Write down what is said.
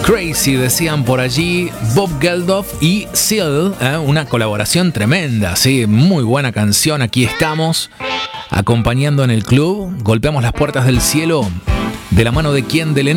Crazy, decían por allí Bob Geldof y Seal, una colaboración tremenda, sí, muy buena canción. Aquí estamos, acompañando en el club. Golpeamos las puertas del cielo, de la mano de quién, de Lennon.